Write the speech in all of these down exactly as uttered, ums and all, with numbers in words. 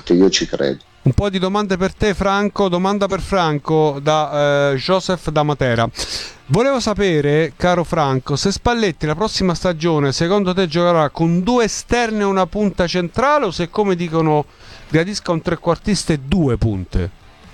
importante, io ci credo. Un po' di domande per te, Franco. Domanda per Franco da eh, Joseph da Matera. Volevo sapere, caro Franco, se Spalletti la prossima stagione secondo te giocherà con due esterni e una punta centrale, o se, come dicono, gradisca un trequartista e due punte.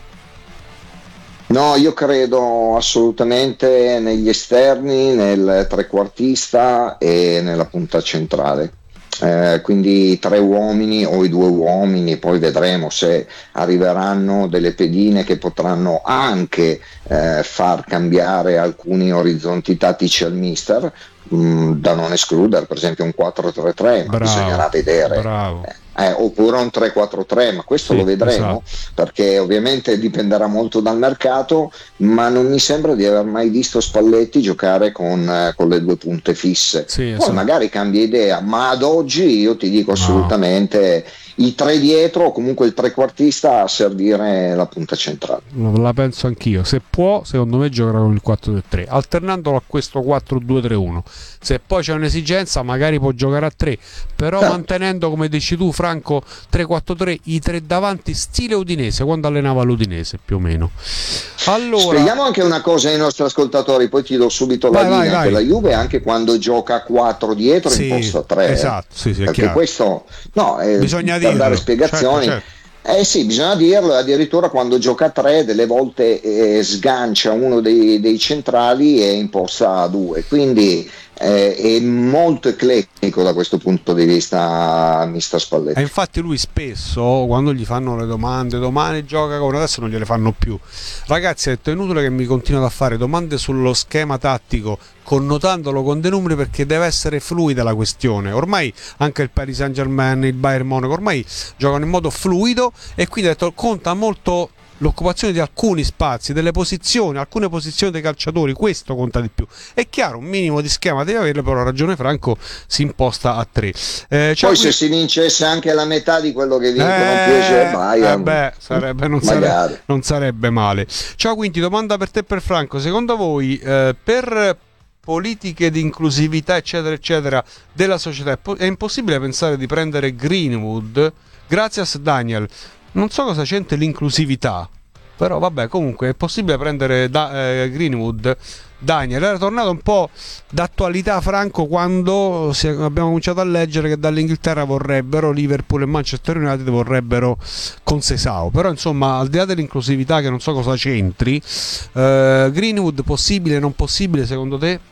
No, io credo assolutamente negli esterni, nel trequartista e nella punta centrale. Eh, quindi tre uomini o i due uomini, poi vedremo se arriveranno delle pedine che potranno anche eh, far cambiare alcuni orizzonti tattici al mister, mh, da non escludere, per esempio un quattro tre tre, ma Bravo, bisognerà vedere. bravo. Eh, oppure un tre quattro tre, ma questo Sì, lo vedremo, esatto. perché ovviamente dipenderà molto dal mercato, ma non mi sembra di aver mai visto Spalletti giocare con, eh, con le due punte fisse. Sì, Poi esatto. magari cambia idea, ma ad oggi io ti dico No. assolutamente i tre dietro, o comunque il trequartista a servire la punta centrale. La penso anch'io. Se può, secondo me giocherà con il quattro tre tre, alternandolo a questo quattro due tre uno. Se poi c'è un'esigenza, magari può giocare a tre, però Certo. mantenendo, come dici tu, Franco, tre quattro tre, i tre davanti, stile Udinese, quando allenava l'Udinese più o meno. Allora, Spieghiamo anche una cosa ai nostri ascoltatori, poi ti do subito Vai, la vai, linea, vai. che la Juve anche quando gioca a quattro dietro sì, imposta tre. eh. esatto, sì, sì, è Perché chiaro. questo no, eh, Bisogna per dirlo, dare spiegazioni. certo, certo. Eh sì, bisogna dirlo, addirittura quando gioca a tre delle volte eh, sgancia uno dei, dei centrali e imposta a due, quindi eh, è molto eclettico da questo punto di vista mister Spalletti. E infatti lui spesso, quando gli fanno le domande, domani gioca con, adesso non gliele fanno più. Ragazzi, ha detto, è inutile che mi continuate a fare domande sullo schema tattico, connotandolo con dei numeri, perché deve essere fluida la questione. Ormai anche il Paris Saint Germain, il Bayern Monaco, ormai giocano in modo fluido, e quindi ha detto, conta molto l'occupazione di alcuni spazi, delle posizioni, alcune posizioni dei calciatori, questo conta di più. È chiaro, un minimo di schema deve averlo, però ha ragione Franco, si imposta a tre. Eh, Poi qui... se si vincesse anche la metà di quello che vincono eh, P S G e Bayern, eh beh, sarebbe, non, magari. sarebbe, non sarebbe male. Ciao Quinti, domanda per te e per Franco. Secondo voi, eh, per politiche di inclusività eccetera eccetera della società, è, po- è impossibile pensare di prendere Greenwood? Gracias Daniel. Non so cosa c'entra l'inclusività, però vabbè, comunque è possibile prendere da, eh, Greenwood. Daniel era tornato un po' d'attualità, Franco, quando si, abbiamo cominciato a leggere che dall'Inghilterra vorrebbero, Liverpool e Manchester United vorrebbero con Sesao, però insomma, al di là dell'inclusività che non so cosa c'entri, eh, Greenwood possibile, non possibile secondo te?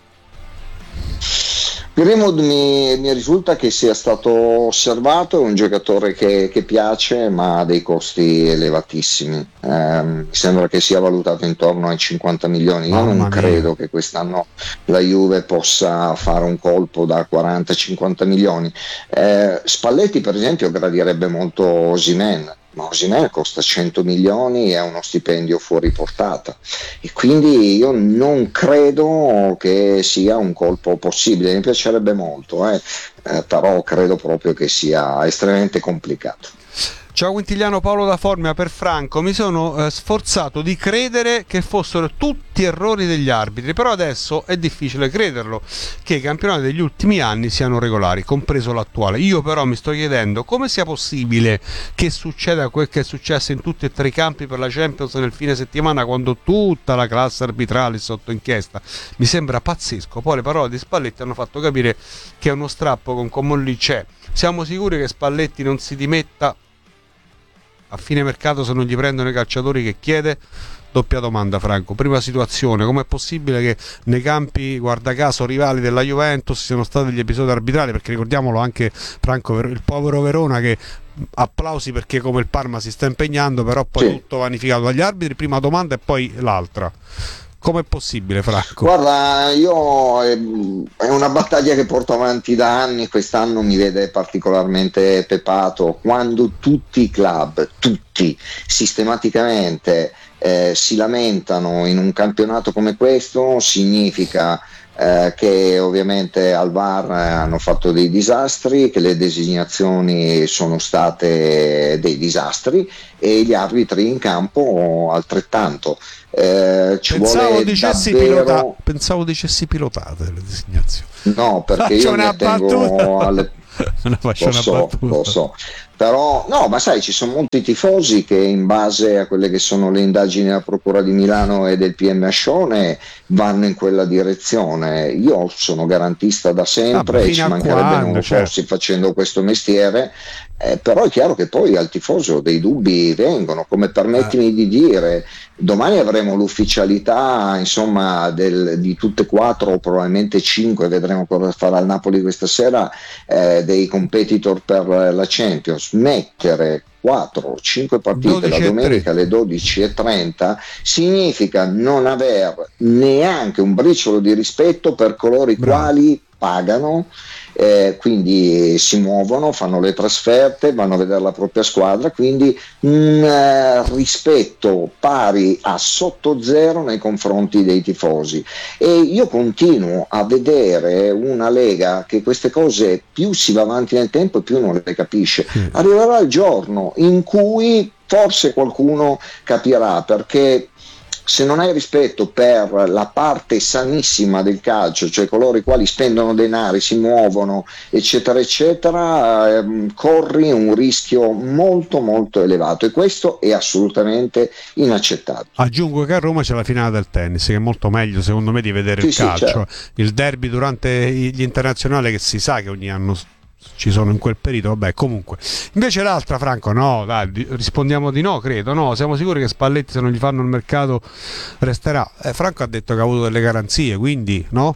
Greenwood mi, mi risulta che sia stato osservato, è un giocatore che, che piace, ma ha dei costi elevatissimi. Eh, mi sembra che sia valutato intorno ai cinquanta milioni. Io Mamma non mia. credo che quest'anno la Juve possa fare un colpo da quaranta cinquanta milioni. Eh, Spalletti, per esempio, gradirebbe molto Osimhen. Ma Osimhen costa cento milioni e ha uno stipendio fuori portata, e quindi io non credo che sia un colpo possibile. Mi piacerebbe molto, eh, eh, però credo proprio che sia estremamente complicato. Ciao Quintiliano, Paolo da Formia. Per Franco, mi sono eh, sforzato di credere che fossero tutti errori degli arbitri, però adesso è difficile crederlo, che i campionati degli ultimi anni siano regolari, compreso l'attuale. Io però mi sto chiedendo come sia possibile che succeda quel che è successo in tutti e tre i campi per la Champions nel fine settimana, quando tutta la classe arbitrale è sotto inchiesta. Mi sembra pazzesco. Poi le parole di Spalletti hanno fatto capire che uno strappo con Comolli c'è. Siamo sicuri che Spalletti non si dimetta a fine mercato se non gli prendono i calciatori che chiede? Doppia domanda, Franco. Prima situazione, com'è possibile che nei campi, guarda caso, rivali della Juventus siano stati degli episodi arbitrali? Perché ricordiamolo anche, Franco, il povero Verona, che applausi perché come il Parma si sta impegnando, però poi Sì. tutto vanificato dagli arbitri. Prima domanda e poi l'altra. Com'è possibile, Franco? Guarda, io è, è una battaglia che porto avanti da anni, quest'anno mi vede particolarmente pepato. Quando tutti i club, tutti, sistematicamente eh, si lamentano in un campionato come questo, significa eh, che ovviamente al V A R hanno fatto dei disastri, che le designazioni sono state dei disastri e gli arbitri in campo altrettanto. Eh, ci Pensavo vuole dicessi, davvero... pilota... Pensavo dicessi pilotate le designazioni. No, perché Faccio io mi una attengo battuta. alle... Non faccio lo una so, battuta. lo so, Però no, ma sai, ci sono molti tifosi che in base a quelle che sono le indagini della Procura di Milano e del P M Ascione vanno in quella direzione. Io sono garantista da sempre, ah, e ci mancherebbe quando, non lo fossi certo. facendo questo mestiere, eh, però è chiaro che poi al tifoso dei dubbi vengono, come permettimi eh. di dire, domani avremo l'ufficialità, insomma, del, di tutte e quattro o probabilmente cinque, vedremo cosa farà il Napoli questa sera, eh, dei competitor per la Champions. Mettere quattro o cinque partite la domenica alle dodici e trenta significa non aver neanche un briciolo di rispetto per coloro i Bravo. quali pagano, eh, quindi si muovono, fanno le trasferte, vanno a vedere la propria squadra, quindi un eh, rispetto pari a sotto zero nei confronti dei tifosi. E io continuo a vedere una Lega che queste cose più si va avanti nel tempo e più non le capisce. Mm. Arriverà il giorno in cui forse qualcuno capirà, perché se non hai rispetto per la parte sanissima del calcio, cioè coloro i quali spendono denari, si muovono, eccetera, eccetera, ehm, corri un rischio molto molto elevato, e questo è assolutamente inaccettabile. Aggiungo che a Roma c'è la finale del tennis, che è molto meglio secondo me di vedere sì, il calcio, sì, certo. Il derby durante gli internazionali, che si sa che ogni anno ci sono in quel periodo, vabbè, comunque. Invece l'altra, Franco, no, dai, rispondiamo di no, credo, no, siamo sicuri che Spalletti, se non gli fanno il mercato, resterà. Eh, Franco ha detto che ha avuto delle garanzie, quindi no?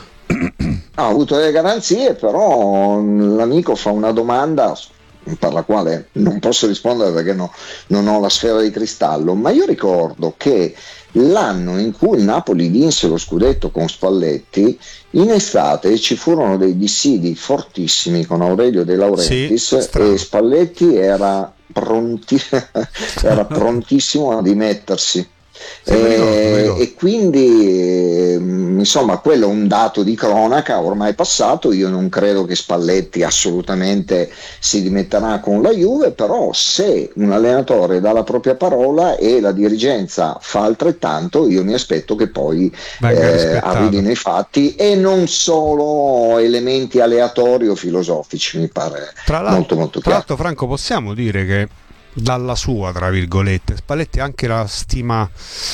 Ha avuto delle garanzie, però l'amico fa una domanda per la quale non posso rispondere perché no, non ho la sfera di cristallo, ma io ricordo che l'anno in cui il Napoli vinse lo scudetto con Spalletti, in estate ci furono dei dissidi fortissimi con Aurelio De Laurentiis, sì, e Spalletti era, pronti, era prontissimo a dimettersi. Sì, e, ricordo, ricordo. e quindi eh, insomma quello è un dato di cronaca ormai passato. Io non credo che Spalletti assolutamente si dimetterà con la Juve, però se un allenatore dà la propria parola e la dirigenza fa altrettanto, io mi aspetto che poi eh, arrivino i fatti e non solo elementi aleatori o filosofici. Mi pare tra molto molto chiaro. Tra l'altro, Franco, possiamo dire che dalla sua, tra virgolette, Spalletti ha anche la stima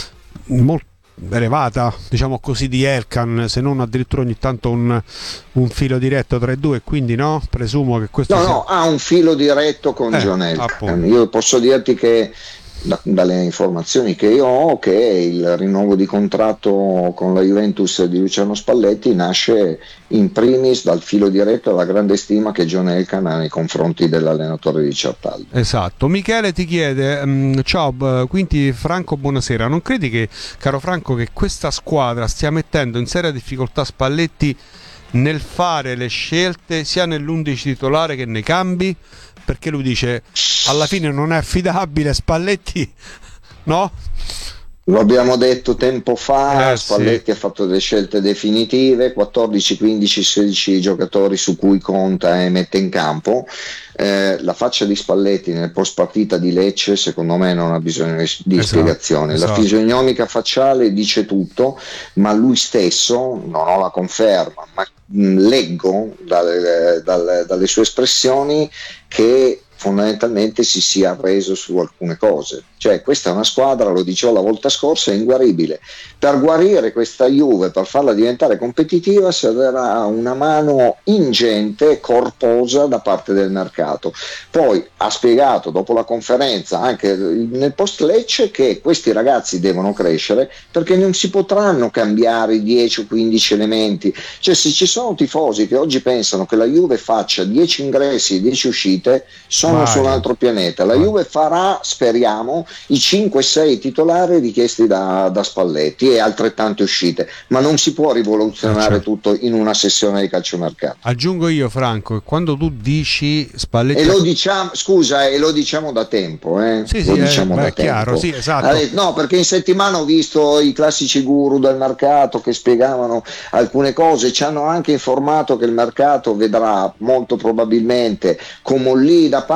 molto elevata, diciamo così, di Elkann, se non addirittura ogni tanto un, un filo diretto tra i due, quindi no, presumo che questo no sia... no ha un filo diretto con eh, John Elkann. Io posso dirti che Da, dalle informazioni che io ho, che il rinnovo di contratto con la Juventus di Luciano Spalletti nasce in primis dal filo diretto alla grande stima che John Elkann ha nei confronti dell'allenatore di Certaldo. Esatto. Michele ti chiede um, ciao, quindi Franco, buonasera, non credi che, caro Franco, che questa squadra stia mettendo in seria difficoltà Spalletti nel fare le scelte sia nell'undici titolare che nei cambi? Perché lui dice alla fine non è affidabile Spalletti, no? Lo abbiamo detto tempo fa, eh, Spalletti sì. ha fatto delle scelte definitive, quattordici, quindici, sedici giocatori su cui conta e mette in campo. Eh, la faccia di Spalletti nel post partita di Lecce secondo me non ha bisogno di esatto, spiegazioni. Esatto. La fisionomica facciale dice tutto, ma lui stesso, non ho la conferma, ma mh, leggo dalle, dalle, dalle sue espressioni che fondamentalmente si sia arreso su alcune cose. Cioè, questa è una squadra, lo dicevo la volta scorsa, è inguaribile. Per guarire questa Juve, per farla diventare competitiva, servirà una mano ingente, corposa da parte del mercato. Poi ha spiegato dopo la conferenza, anche nel post Lecce, che questi ragazzi devono crescere perché non si potranno cambiare dieci o quindici elementi. Cioè, se ci sono tifosi che oggi pensano che la Juve faccia dieci ingressi e dieci uscite, sono Vai. su un altro pianeta. La Vai. Juve farà, speriamo, i cinque sei titolari richiesti da, da Spalletti e altrettante uscite, ma non si può rivoluzionare certo. tutto in una sessione di calciomercato. Aggiungo io, Franco, quando tu dici Spalletti, e lo diciamo, scusa, e lo diciamo da tempo, eh? sì, lo sì, diciamo eh, da beh, tempo. Chiaro, sì, esatto. No, perché in settimana ho visto i classici guru del mercato che spiegavano alcune cose, ci hanno anche informato che il mercato vedrà molto probabilmente come lì da parte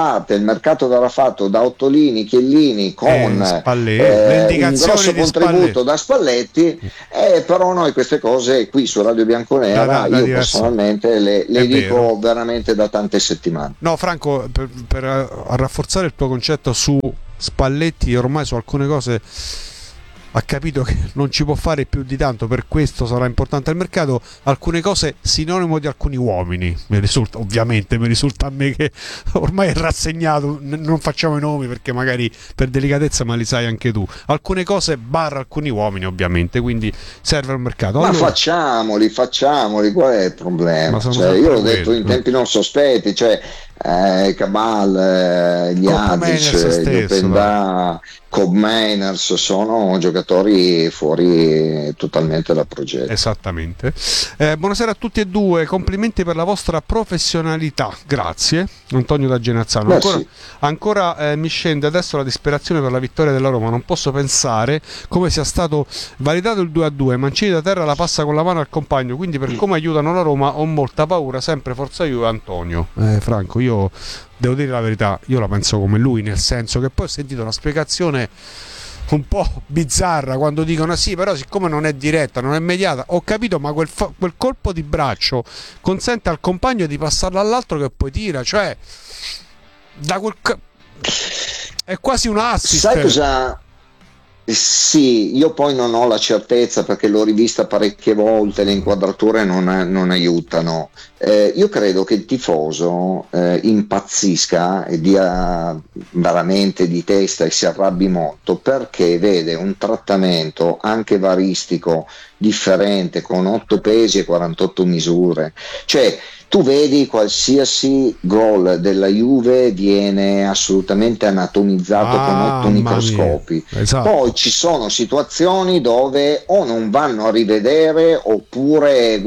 parte il mercato verrà fatto da Ottolini, Chiellini con eh, Spalletti, eh, un grosso contributo Spalletti. da Spalletti, eh, però noi queste cose qui su Radio Bianconera da, da, da io diverso. personalmente le, le dico vero. veramente da tante settimane. No Franco, per, per rafforzare il tuo concetto su Spalletti, ormai su alcune cose ha capito che non ci può fare più di tanto, per questo sarà importante al mercato. Alcune cose sinonimo di alcuni uomini, mi risulta, ovviamente mi risulta a me che ormai è rassegnato, non facciamo i nomi perché magari per delicatezza, ma li sai anche tu. Alcune cose barra alcuni uomini, ovviamente, quindi serve al mercato. Ma allora, facciamoli, facciamoli, qual è il problema? Cioè, io l'ho detto in tempi non sospetti, cioè eh, Cabal, eh, gli Adic, gli Openda, Cobb Mainers sono giocatori fuori totalmente dal progetto. Esattamente. Eh, buonasera a tutti e due, complimenti per la vostra professionalità, grazie Antonio da Genazzano. Beh, ancora, sì. ancora eh, mi scende adesso la disperazione per la vittoria della Roma, non posso pensare come sia stato validato il due a due. Mancini da terra la passa con la mano al compagno, quindi per come aiutano la Roma ho molta paura, sempre forza Juve. Antonio. eh, Franco, io devo dire la verità, io la penso come lui, nel senso che poi ho sentito una spiegazione un po' bizzarra quando dicono sì, però siccome non è diretta, non è immediata, ho capito, ma quel, fa- quel colpo di braccio consente al compagno di passarla all'altro che poi tira, cioè da quel ca- è quasi un assist. Sai cosa? Sì, io poi non ho la certezza perché l'ho rivista parecchie volte, le inquadrature non, non aiutano. Eh, io credo che il tifoso eh, impazzisca e dia veramente di testa e si arrabbi molto perché vede un trattamento anche varistico differente con otto pesi e quarantotto misure. Cioè, tu vedi qualsiasi gol della Juve viene assolutamente anatomizzato ah, con otto microscopi. Esatto. Poi ci sono situazioni dove o non vanno a rivedere oppure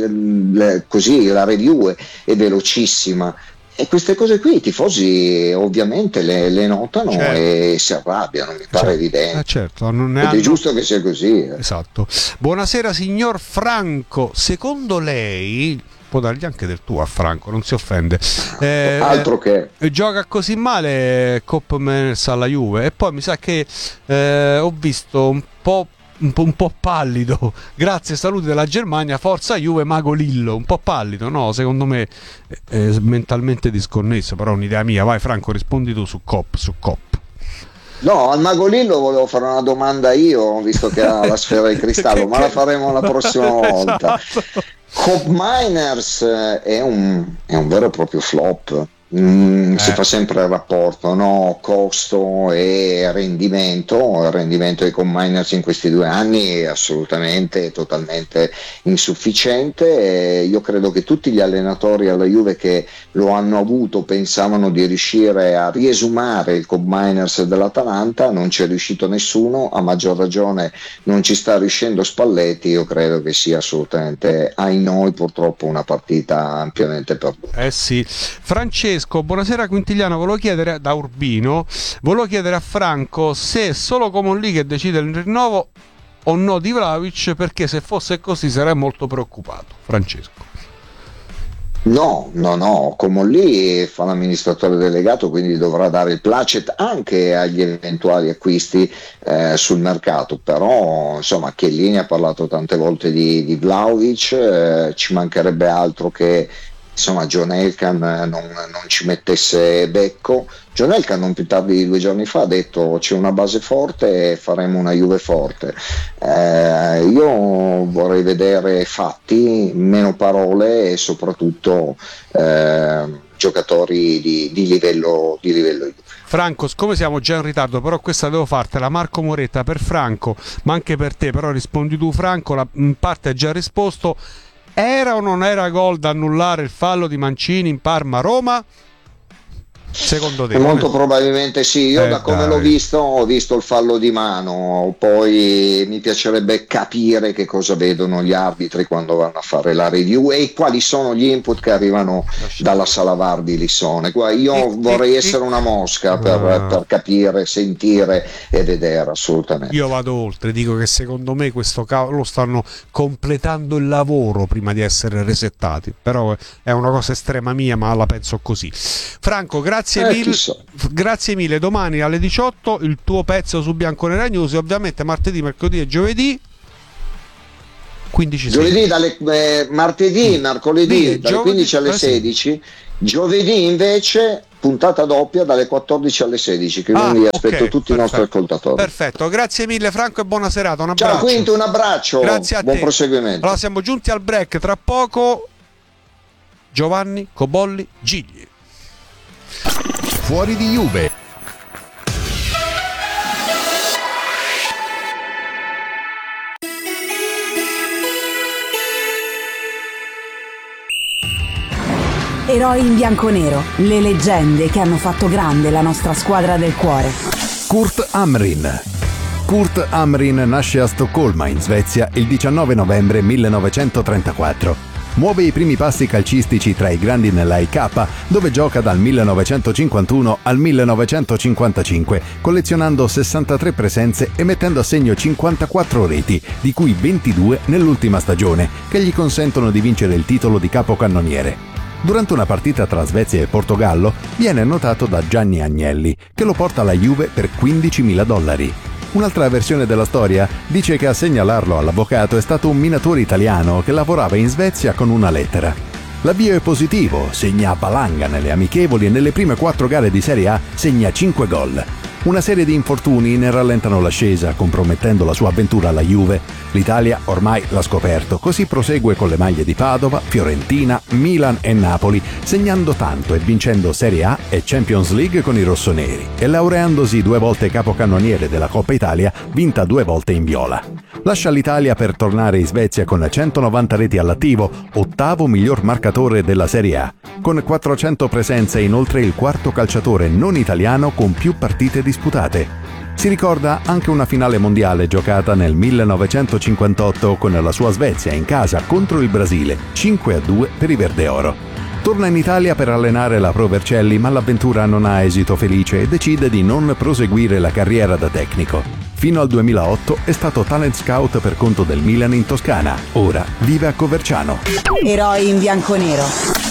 così la review è, è velocissima. E queste cose qui i tifosi ovviamente le, le notano, certo, e si arrabbiano, mi pare certo. evidente. Eh certo, non ne Ed hanno... è giusto che sia così. Eh. Esatto. Buonasera signor Franco, secondo lei... può dargli anche del tuo a Franco, non si offende. Eh, Altro che gioca così male Cobb Mainers alla Juve e poi mi sa che eh, ho visto un po', un po' un po' pallido. Grazie, saluti dalla Germania, forza Juve, Mago Lillo, un po' pallido, no? Secondo me è mentalmente disconnesso, però è un'idea mia. Vai Franco, rispondi tu su Cobb, su Cobb. No, al Mago Lillo volevo fare una domanda io, visto che ha la sfera di cristallo, ma la faremo la prossima volta. Esatto. Cobb Mainers è un, è un vero e proprio flop. Mm, eh. Si fa sempre il rapporto, no? Costo e rendimento. Il rendimento di Cobb Mainers in questi due anni è assolutamente totalmente insufficiente. E io credo che tutti gli allenatori alla Juve che lo hanno avuto pensavano di riuscire a riesumare il Cobb Mainers dell'Atalanta, non c'è riuscito nessuno, a maggior ragione non ci sta riuscendo Spalletti. Io credo che sia assolutamente, ai noi purtroppo, una partita ampiamente perduta. Eh sì. Francesco, buonasera Quintigliano, volevo chiedere da Urbino, volevo chiedere a Franco se è solo Coman lì che decide il rinnovo o no di Vlahovic, perché se fosse così sarei molto preoccupato. Francesco. No, no, no, Coman lì fa l'amministratore delegato, quindi dovrà dare il placet anche agli eventuali acquisti eh, sul mercato, però insomma Chiellini ha parlato tante volte di, di Vlahovic, eh, ci mancherebbe altro che insomma John Elkann non, non ci mettesse becco. John Elkann non più tardi di due giorni fa ha detto c'è una base forte e faremo una Juve forte. Eh, io vorrei vedere fatti, meno parole e soprattutto eh, giocatori di, di livello di livello Juve. Franco, siccome siamo già in ritardo, però questa devo fartela. Marco Moretta per Franco, ma anche per te, però rispondi tu Franco, la, in parte hai già risposto. Era o non era gol da annullare il fallo di Mancini in Parma-Roma? Secondo te? Molto probabilmente sì, io eh, da come dai. l'ho visto ho visto il fallo di mano, poi mi piacerebbe capire che cosa vedono gli arbitri quando vanno a fare la review e quali sono gli input che arrivano dalla sala V A R di Lissone. Io e, vorrei e, essere e, una mosca per, uh, per capire, sentire e vedere, assolutamente. Io vado oltre, dico che secondo me questo cavolo stanno completando il lavoro prima di essere resettati, però è una cosa estrema mia, ma la penso così. Franco, grazie Grazie eh, mille. So. Grazie mille. Domani alle diciotto il tuo pezzo su Bianconera News, e ovviamente martedì, mercoledì e giovedì quindici Giovedì dalle eh, martedì, mm. mercoledì Dì, dalle giovedì, quindici alle eh, sedici, giovedì invece puntata doppia dalle quattordici alle sedici, che ah, quindi aspetto okay, tutti perfetto, i nostri ascoltatori. Perfetto, grazie mille Franco e buona serata, un abbraccio. Ciao Quinto, un abbraccio, grazie a buon te. proseguimento. Allora siamo giunti al break, tra poco Giovanni Cobolli Gigli. Fuori di Juve. Eroi in bianconero, le leggende che hanno fatto grande la nostra squadra del cuore. Kurt Hamrin. Kurt Hamrin nasce a Stoccolma, in Svezia, il diciannove novembre millenovecentotrentaquattro. Muove i primi passi calcistici tra i grandi nella I K, dove gioca dal millenovecentocinquantuno al millenovecentocinquantacinque, collezionando sessantatré presenze e mettendo a segno cinquantaquattro reti, di cui ventidue nell'ultima stagione, che gli consentono di vincere il titolo di capocannoniere. Durante una partita tra Svezia e Portogallo viene notato da Gianni Agnelli, che lo porta alla Juve per quindicimila dollari. Un'altra versione della storia dice che a segnalarlo all'avvocato è stato un minatore italiano che lavorava in Svezia con una lettera. L'avvio è positivo, segna a valanga nelle amichevoli e nelle prime quattro gare di Serie A segna cinque gol. Una serie di infortuni ne rallentano l'ascesa, compromettendo la sua avventura alla Juve. L'Italia ormai l'ha scoperto, così prosegue con le maglie di Padova, Fiorentina, Milan e Napoli, segnando tanto e vincendo Serie A e Champions League con i rossoneri, e laureandosi due volte capocannoniere della Coppa Italia, vinta due volte in viola. Lascia l'Italia per tornare in Svezia con centonovanta reti all'attivo, ottavo miglior marcatore della Serie A. Con quattrocento presenze è inoltre il quarto calciatore non italiano con più partite disputate. Si ricorda anche una finale mondiale giocata nel millenovecentocinquantotto con la sua Svezia in casa contro il Brasile, cinque a due per i Verdeoro. Torna in Italia per allenare la Pro Vercelli, ma l'avventura non ha esito felice e decide di non proseguire la carriera da tecnico. Fino al duemilaotto è stato talent scout per conto del Milan in Toscana. Ora vive a Coverciano. Eroi in bianconero.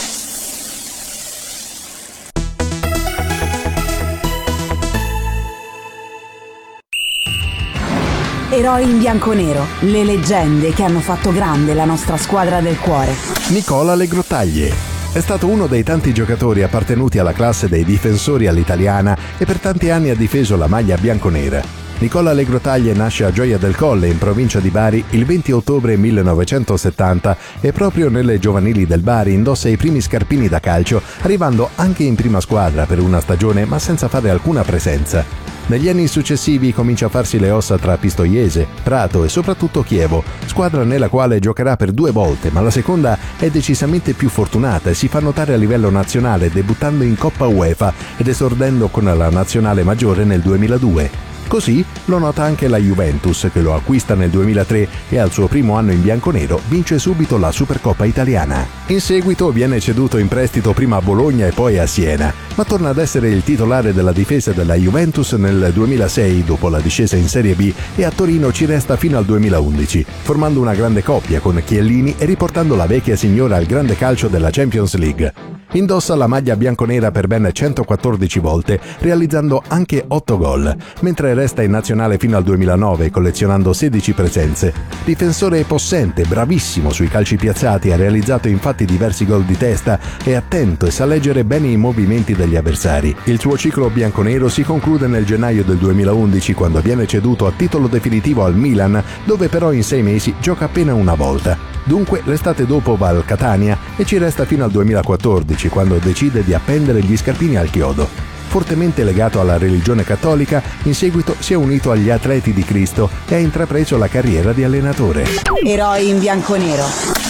Eroi in bianconero, le leggende che hanno fatto grande la nostra squadra del cuore. Nicola Legrottaglie. È stato uno dei tanti giocatori appartenuti alla classe dei difensori all'italiana e per tanti anni ha difeso la maglia bianconera. Nicola Legrottaglie nasce a Gioia del Colle, in provincia di Bari, il venti ottobre millenovecentosettanta e proprio nelle giovanili del Bari indossa i primi scarpini da calcio, arrivando anche in prima squadra per una stagione ma senza fare alcuna presenza. Negli anni successivi comincia a farsi le ossa tra Pistoiese, Prato e soprattutto Chievo, squadra nella quale giocherà per due volte, ma la seconda è decisamente più fortunata e si fa notare a livello nazionale, debuttando in Coppa UEFA ed esordendo con la nazionale maggiore nel duemiladue. Così lo nota anche la Juventus, che lo acquista nel duemilatré e al suo primo anno in bianconero vince subito la Supercoppa italiana. In seguito viene ceduto in prestito prima a Bologna e poi a Siena, ma torna ad essere il titolare della difesa della Juventus nel duemilasei dopo la discesa in Serie B, e a Torino ci resta fino al duemilaundici, formando una grande coppia con Chiellini e riportando la vecchia signora al grande calcio della Champions League. Indossa la maglia bianconera per ben centoquattordici volte, realizzando anche otto gol, mentre resta in nazionale fino al duemilanove, collezionando sedici presenze. Difensore possente, bravissimo sui calci piazzati, ha realizzato infatti diversi gol di testa, è attento e sa leggere bene i movimenti degli avversari. Il suo ciclo bianconero si conclude nel gennaio del duemilaundici, quando viene ceduto a titolo definitivo al Milan, dove però in sei mesi gioca appena una volta. Dunque l'estate dopo va al Catania e ci resta fino al duemilaquattordici, quando decide di appendere gli scarpini al chiodo. Fortemente legato alla religione cattolica, in seguito si è unito agli Atleti di Cristo e ha intrapreso la carriera di allenatore. Eroi in bianconero.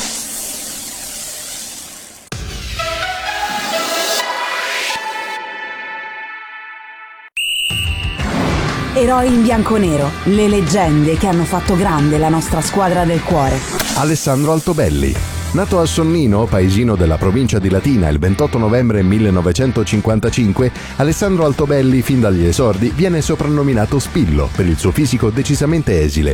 Eroi in bianconero, le leggende che hanno fatto grande la nostra squadra del cuore. Alessandro Altobelli. Nato a Sonnino, paesino della provincia di Latina, il ventotto novembre millenovecentocinquantacinque, Alessandro Altobelli, fin dagli esordi, viene soprannominato Spillo per il suo fisico decisamente esile.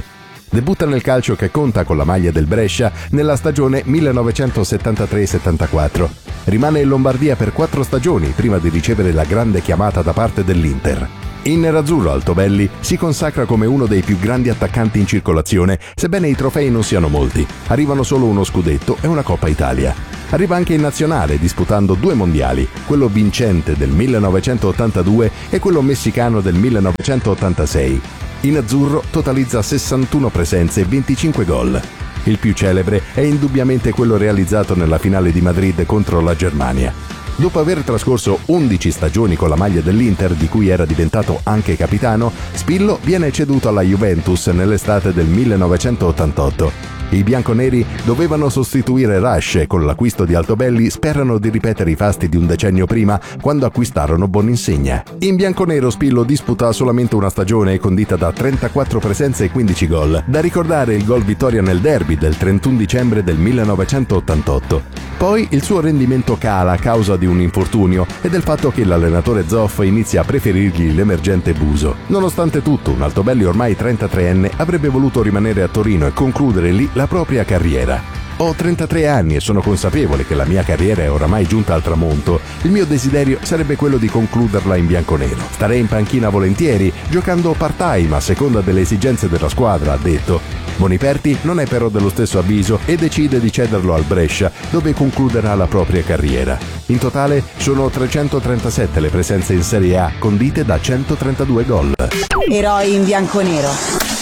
Debutta nel calcio che conta con la maglia del Brescia nella stagione millenovecentosettantatré settantaquattro. Rimane in Lombardia per quattro stagioni prima di ricevere la grande chiamata da parte dell'Inter. In nerazzurro Altobelli si consacra come uno dei più grandi attaccanti in circolazione, sebbene i trofei non siano molti. Arrivano solo uno scudetto e una Coppa Italia. Arriva anche in nazionale disputando due mondiali, quello vincente del millenovecentottantadue e quello messicano del millenovecentottantasei. In azzurro totalizza sessantuno presenze e venticinque gol. Il più celebre è indubbiamente quello realizzato nella finale di Madrid contro la Germania. Dopo aver trascorso undici stagioni con la maglia dell'Inter, di cui era diventato anche capitano, Spillo viene ceduto alla Juventus nell'estate del millenovecentottantotto. I bianconeri dovevano sostituire Rush e con l'acquisto di Altobelli sperano di ripetere i fasti di un decennio prima, quando acquistarono Boninsegna. In bianconero Spillo disputa solamente una stagione condita da trentaquattro presenze e quindici gol. Da ricordare il gol vittoria nel derby del trentuno dicembre del millenovecentottantotto. Poi il suo rendimento cala a causa di un infortunio e del fatto che l'allenatore Zoff inizia a preferirgli l'emergente Buso. Nonostante tutto, un Altobelli ormai trentatreenne avrebbe voluto rimanere a Torino e concludere lì la propria carriera. Ho trentatré anni e sono consapevole che la mia carriera è oramai giunta al tramonto. Il mio desiderio sarebbe quello di concluderla in bianconero. Starei in panchina volentieri, giocando part-time a seconda delle esigenze della squadra, ha detto. Boniperti non è però dello stesso avviso e decide di cederlo al Brescia, dove concluderà la propria carriera. In totale sono trecentotrentasette le presenze in Serie A, condite da centotrentadue gol. Eroi in bianconero.